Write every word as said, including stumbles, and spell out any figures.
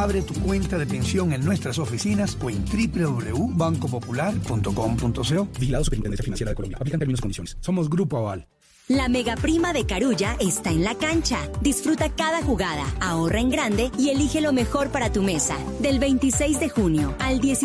Abre tu cuenta de pensión en nuestras oficinas o en doble u doble u doble u punto banco popular punto com punto co. Vigilado Superintendencia Financiera de Colombia. Aplican términos y condiciones. Somos Grupo Aval. La mega prima de Carulla está en la cancha. Disfruta cada jugada, ahorra en grande y elige lo mejor para tu mesa. Del veintiséis de junio al dieciséis